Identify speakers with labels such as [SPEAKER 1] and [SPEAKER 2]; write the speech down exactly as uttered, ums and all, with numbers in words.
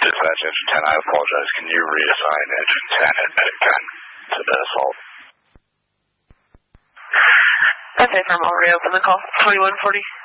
[SPEAKER 1] Dispatch Engine ten, I apologize. Can you reassign Engine ten and Medic ten to the assault?
[SPEAKER 2] That's it, firm. I'll reopen the call. twenty-one forty.